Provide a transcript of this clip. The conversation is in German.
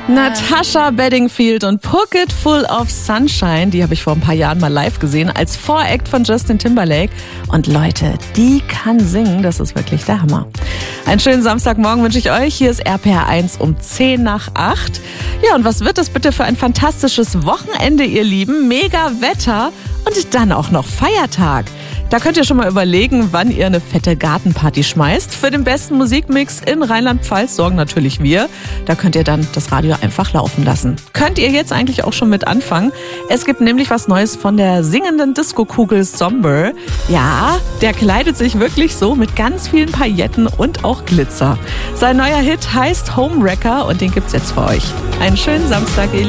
Natasha Bedingfield und Pocket Full of Sunshine, die habe ich vor ein paar Jahren mal live gesehen als Voract von Justin Timberlake. Und Leute, die kann singen, das ist wirklich der Hammer. Einen schönen Samstagmorgen wünsche ich euch. Hier ist RPR1 um 10 nach 8. Ja, und was wird das bitte für ein fantastisches Wochenende, ihr Lieben? Mega Wetter und dann auch noch Feiertag. Da könnt ihr schon mal überlegen, wann ihr eine fette Gartenparty schmeißt. Für den besten Musikmix in Rheinland-Pfalz sorgen natürlich wir. Da könnt ihr dann das Radio einfach laufen lassen. Könnt ihr jetzt eigentlich auch schon mit anfangen. Es gibt nämlich was Neues von der singenden Disco-Kugel Somber. Ja, der kleidet sich wirklich so mit ganz vielen Pailletten und auch Glitzer. Sein neuer Hit heißt Homewrecker und den gibt's jetzt für euch. Einen schönen Samstag, ihr Lieben.